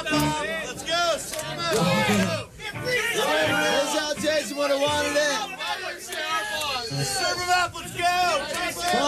Let's go. That's how Jason would have wanted it. Serve him up. Let's go.